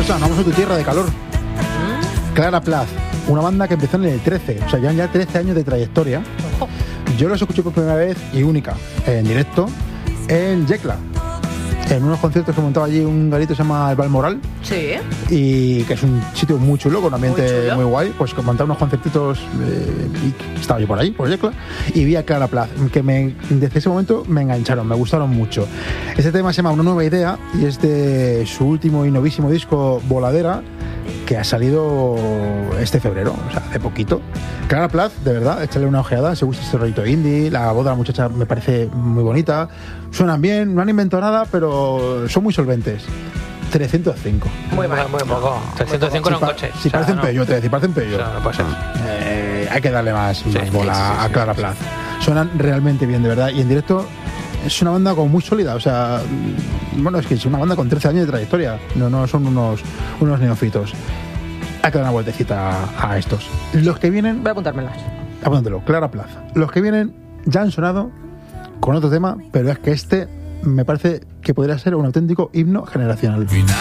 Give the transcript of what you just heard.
Rosa, vamos a tu tierra de calor. Clara Plath, una banda que empezó en el 13, o sea, llevan ya 13 años de trayectoria. Yo los escuché por primera vez y única, en directo, en Yecla, en unos conciertos que montaba allí un garito que se llama El Balmoral. Sí. Y que es un sitio muy chulo, con un ambiente muy guay. Pues montaba unos concertitos y estaba yo por ahí, por Yecla, y vi a Clara Plath, que desde ese momento me engancharon, me gustaron mucho. Este tema se llama Una nueva idea y es de su último y novísimo disco, Voladera, que ha salido este febrero, o sea, hace poquito. Clara Plath, de verdad, échale una ojeada, si gusta este rollito indie. La voz de la muchacha me parece muy bonita. Suenan bien, no han inventado nada, pero son muy solventes. 305. Muy poco. 305 en un coche. Si parece un peyote, si parece un peyote. No puede ser. Hay que darle más bola a Clara Plath. Suenan realmente bien, de verdad. Y en directo es una banda como muy sólida. O sea, bueno, es que es una banda con 13 años de trayectoria. No son unos neofitos. Hay que dar una vueltecita a estos. Los que vienen... Voy a apuntármelas. Apúntalo, Clara Plath. Los que vienen ya han sonado con otro tema, pero es que este me parece que podría ser un auténtico himno generacional.